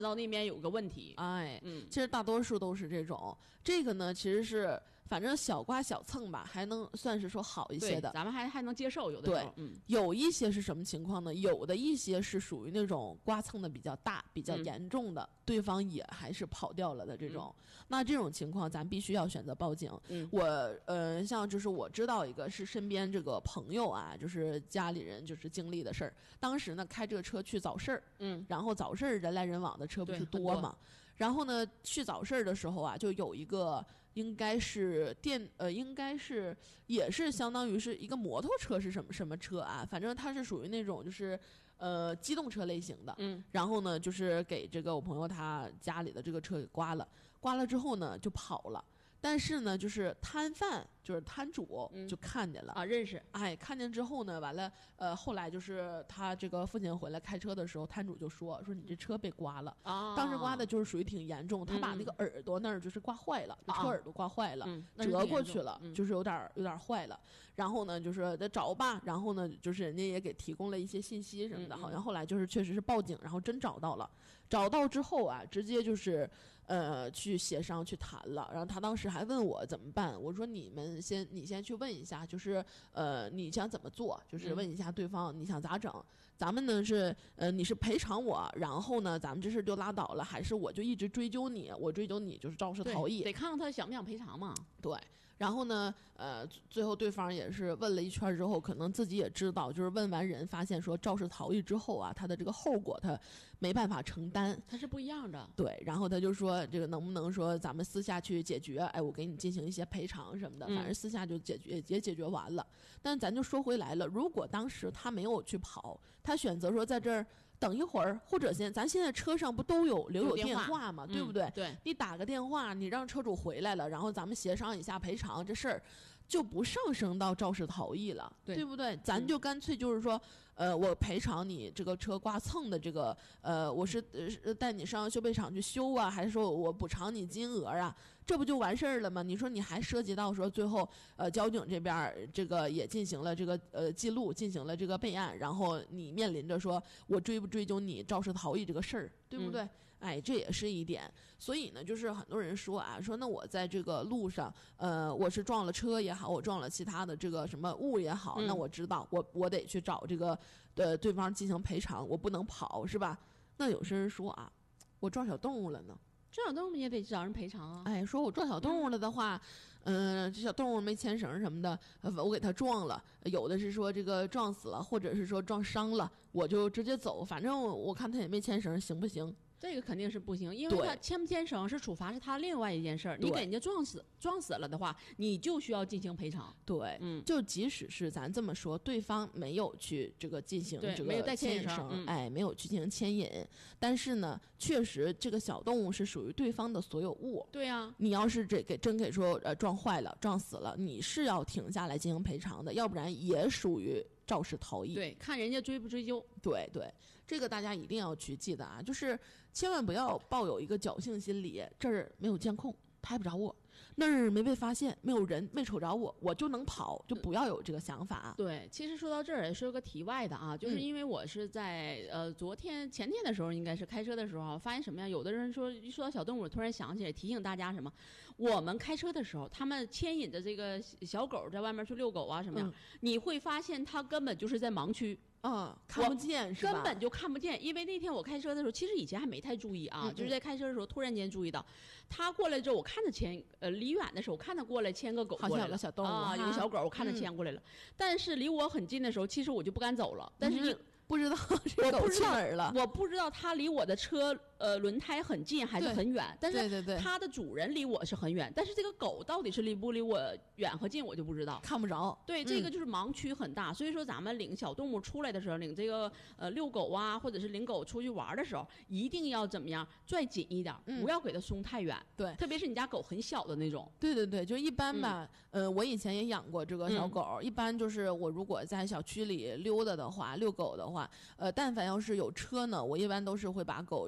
到那边有个问题。 其实大多数都是这种。这个呢，其实是反正小刮小蹭吧，还能算是说好一些的， 咱们还能接受。有的时候， 有一些是什么情况呢？有的一些是属于那种刮蹭的比较大、比较严重的，对方也还是跑掉了的这种。那这种情况，咱必须要选择报警。像就是我知道一个是身边这个朋友啊，就是家里人就是经历的事儿。当时呢，开这个车去早市儿，然后早市儿人来人往的车不是多嘛。然后呢，去早市的时候啊，就有一个应该是也是相当于是一个摩托车，是什么车啊？反正它是属于那种就是机动车类型的。然后呢，就是给这个我朋友他家里的这个车给刮了之后呢，就跑了。但是呢，就是摊贩，就是摊主就看见了认识。 看见之后呢，完了，后来就是他这个父亲回来开车的时候，摊主就说你这车被刮了。当时刮的就是属于挺严重，他把那个耳朵那儿就是刮坏了，车耳朵刮坏了，折过去了，就是有点坏了。然后呢，就是得找吧，然后呢，就是人家也给提供了一些信息什么的，好像后来就是确实是报警，然后真找到了。找到之后啊，直接就是去协商去谈了。然后他当时还问我怎么办，我说你先去问一下，就是你想怎么做，就是问一下对方你想咋整。咱们呢是你是赔偿我，然后呢咱们这事就拉倒了，还是我就一直追究你，我追究你就是肇事逃逸， 得看看他想不想赔偿嘛。 对。然后呢最后对方也是问了一圈之后，可能自己也知道，就是问完人发现说肇事逃逸之后啊，他的这个后果他没办法承担， 他是不一样的。 对。然后他就说这个能不能说咱们私下去解决，我给你进行一些赔偿什么的，反正私下就也解决完了。但咱就说回来了，如果当时他没有去跑，他选择说在这儿等一会儿，或者咱现在车上不都留有电话吗？对不对？ 对， 你打个电话，你让车主回来了，然后咱们协商一下赔偿，这事儿就不上升到肇事逃逸了， 对不对？咱就干脆就是说我赔偿你这个车刮蹭的这个我是带你上修配厂去修啊，还是说我补偿你金额啊？这不就完事儿了吗？你说你还涉及到说最后交警这边这个也进行了这个记录，进行了这个备案，然后你面临着说我追不追究你肇事逃逸这个事儿，对不对？这也是一点。所以呢，就是很多人说说那我在这个路上我是撞了车也好，我撞了其他的这个什么物也好，那我知道我得去找这个对方进行赔偿，我不能跑，是吧？那有些人说我撞小动物了呢， 撞小动物也得找人赔偿啊。 说我撞小动物了的话，这小动物没牵绳什么的，我给它撞了，有的是说这个撞死了，或者是说撞伤了，我就直接走，反正我看他也没牵绳，行不行？ 这个肯定是不行，因为他牵不牵绳是处罚是他另外一件事儿。你给人家撞死了的话，你就需要进行赔偿。 对，就即使是咱这么说，对方没有去这个进行这个没有带牵引绳， 没有去进行牵引，但是呢，确实这个小动物是属于对方的所有物。 对啊， 你要是真给说撞坏了、撞死了，你是要停下来进行赔偿的，要不然也属于肇事逃逸。 对，看人家追不追究。 对，这个大家一定要去记得就是千万不要抱有一个侥幸心理，这儿没有监控拍不着我，那儿没被发现，没有人没瞅着我就能跑，就不要有这个想法。 对，其实说到这儿也是个题外的就是因为我是在前天的时候，应该是开车的时候发现什么呀？有的人说一说到小动物，突然想起来提醒大家什么？我们开车的时候，他们牵引着这个小狗在外面去遛狗啊什么呀，你会发现它根本就是在盲区。 看不见是吧？ 根本就看不见，因为那天我开车的时候，其实以前还没太注意就是在开车的时候突然间注意到，他过来之后，我看着离远的时候，我看他过来牵个狗过来了， 好像有个小动物有个小狗，我看着牵过来了，但是离我很近的时候，其实我就不敢走了，但是不知道这狗去哪儿了， 我不知道它离我的车轮胎很近还是很远，但是它的主人离我是很远，但是这个狗到底是离不离我远和近我就不知道， 看不着。 对，这个就是盲区很大，所以说咱们领小动物出来的时候，领这个遛狗啊，或者是领狗出去玩的时候，一定要怎么样拽紧一点，不要给它松太远。 对， 特别是你家狗很小的那种。 对，就一般吧。我以前也养过这个小狗，一般就是我如果在小区里溜达的话，遛狗的话，但凡要是有车呢，我一般都是会把狗就是蹬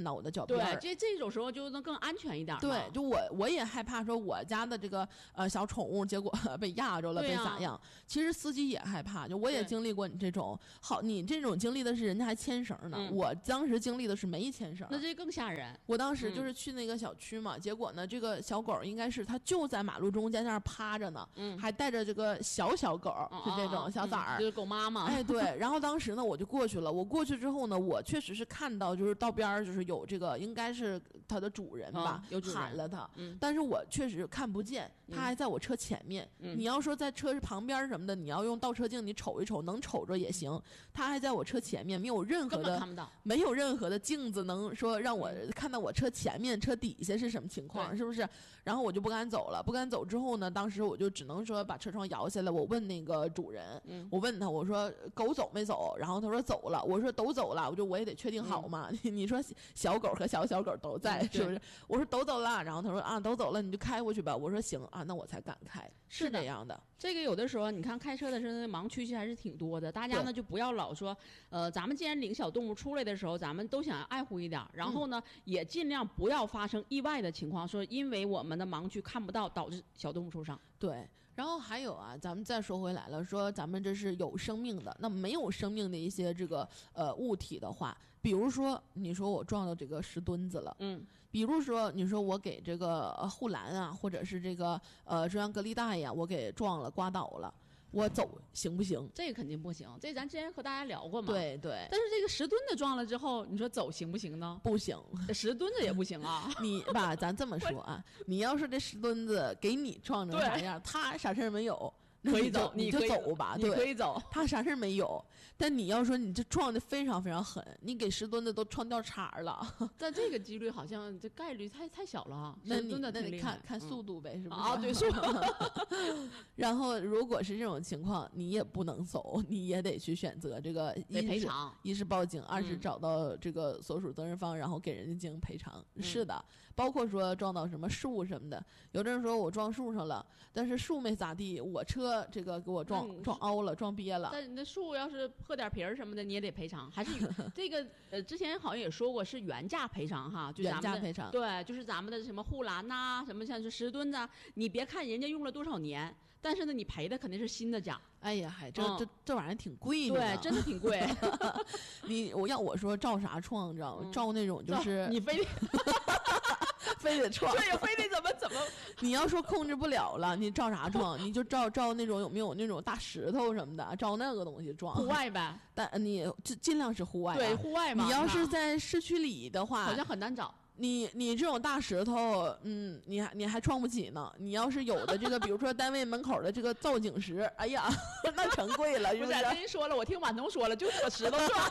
到我的脚边。 对，这种时候就能更安全一点。 对，就我也害怕说我家的这个小宠物结果被压着了，被咋样？其实司机也害怕，就我也经历过你这种。好，你这种经历的是人家还牵绳呢，我当时经历的是没牵绳。 那这更吓人。 我当时就是去那个小区嘛，结果呢，这个小狗应该是它就在马路中间在那儿趴着呢，还带着这个小狗，就这种小崽儿， 就是狗妈妈。 哎，对。然后当时呢，我就过去了。我过去之后呢，我确实是看到，就是道边儿就是有这个，应该是它的主人吧， 有主人喊了它，但是我确实看不见，它还在我车前面。你要说在车旁边什么的，你要用倒车镜你瞅一瞅，能瞅着也行。它还在我车前面，没有任何的，没有任何的镜子能说让我看到我车前面、车底下是什么情况，是不是？然后我就不敢走了。不敢走之后呢，当时我就只能说把车窗摇下来。我问那个主人，我问他，我说狗走没走？然后他说走了。我说都走了，我也得确定好嘛。你说小狗和小狗都在，是不是？我说都走了。然后他说啊，都走了，你就开过去吧。我说行啊，那我才敢开。是这样的。 这个有的时候你看开车的时候盲区其实还是挺多的，大家呢就不要老说，咱们既然领小动物出来的时候，咱们都想爱护一点，然后呢也尽量不要发生意外的情况，说因为我们的盲区看不到导致小动物受伤。 对。然后还有啊，咱们再说回来了，说咱们这是有生命的，那没有生命的一些这个物体的话，比如说你说我撞到这个石墩子了，比如说你说我给这个护栏啊，或者是这个中央隔离带呀，我给撞了刮倒了。我走行不行？ 这个肯定不行，这咱之前和大家聊过嘛。 对对。 但是这个石墩子撞了之后，你说走行不行呢？ 不行， 石墩子也不行啊。 你吧，咱这么说啊，你要是这石墩子给你撞成啥样，他啥事儿没有， 可以走， 你就走吧， 对，你可以走。 他啥事儿没有，但你要说你这撞的非常非常狠，你给石墩子都撞掉茬了。 但这个几率好像这概率太小了啊。 那你看速度呗，是不是？ 啊，对，速度。 然后如果是这种情况，你也不能走，你也得去选择这个赔偿， 一是报警，二是找到这个所属责任方，然后给人家进行赔偿。是的，包括说撞到什么树什么的，有的人说我撞树上了，但是树没咋地，我车这个给我撞凹了，撞瘪了。 但你的树要是破点皮儿什么的，你也得赔偿。还是这个之前好像也说过是原价赔偿哈，就原价赔偿。 对，就是咱们的什么护栏呐，什么像是石墩子，你别看人家用了多少年。但是呢，你赔的肯定是新的价。 哎呀，还这玩意儿挺贵的。 对，真的挺贵。 我说照啥撞，你知道吗？照那种就是你非得非得撞。 对呀，非得怎么？ 你要说控制不了了，你照啥撞？你就照那种有没有那种大石头什么的，照那个东西撞。 户外呗。 但你就尽量是户外。 对，户外嘛。 你要是在市区里的话， 好像很难找。 你这种大石头，你还撞不起呢。你要是有的这个，比如说单位门口的这个造景石，哎呀，那成贵了，是不是？ 跟人说了，我听婉彤说了，就这个石头撞。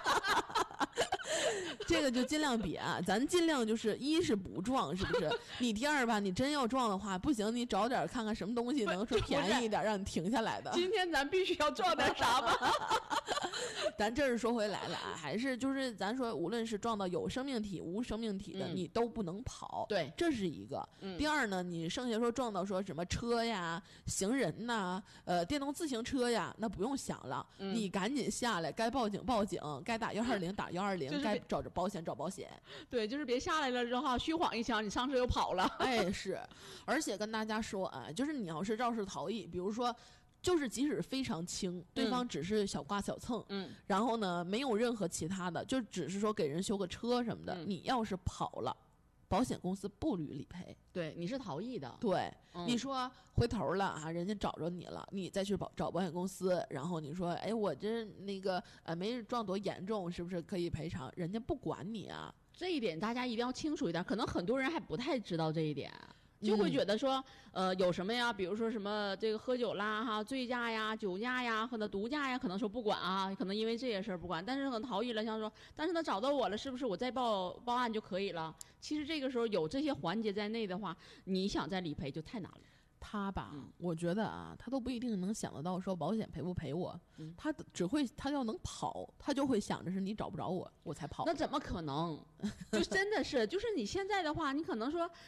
这个就尽量别，咱尽量就是一是不撞，是不是？你第二吧，你真要撞的话，不行，你找点看看什么东西能说便宜一点，让你停下来的。 今天咱必须要撞点啥吧？ 咱这是说回来了啊，还是就是咱说，无论是撞到有生命体、无生命体的，你都不能跑。 对， 这是一个。第二呢，你剩下说撞到说什么车呀、行人呐、电动自行车呀，那不用想了，你赶紧下来，该报警报警，该打120打120，该找着保险找保险。 对，就是别下来了之后虚晃一枪，你上车又跑了。 哎，是，而且跟大家说啊，就是你要是肇事逃逸，比如说。就是即使非常轻，对方只是小刮小蹭，然后呢没有任何其他的，就只是说给人修个车什么的，你要是跑了，保险公司不予理赔。 对，你是逃逸的。 对，你说回头了啊，人家找着你了，你再去找保险公司，然后你说，哎，我这那个没撞多严重，是不是可以赔偿？人家不管你啊。 这一点大家一定要清楚一点，可能很多人还不太知道这一点。就会觉得说，有什么呀？比如说什么这个喝酒啦哈，醉驾呀、酒驾呀，或者毒驾呀，可能说不管啊，可能因为这些事儿不管。但是可能逃逸了，像说，但是他找到我了，是不是我再报案就可以了？其实这个时候有这些环节在内的话，你想再理赔就太难了。 他吧，我觉得啊，他都不一定能想得到说保险赔不赔我，他只会他要能跑，他就会想着是你找不着我才跑。 那怎么可能？就真的是，就是你现在的话，你可能说。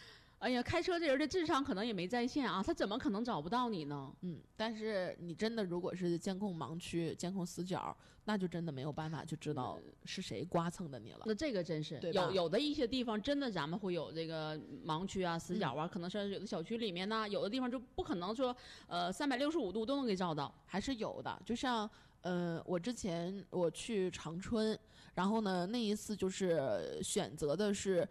哎呀，开车这人的智商可能也没在线啊，他怎么可能找不到你呢？ 但是你真的如果是监控盲区、监控死角，那就真的没有办法去知道是谁刮蹭的你了。 那这个真是有的一些地方真的咱们会有这个盲区啊、死角啊，可能是有的小区里面呢，有的地方就不可能说365度都能给照到， 还是有的。就像我之前我去长春，然后呢那一次就是选择的是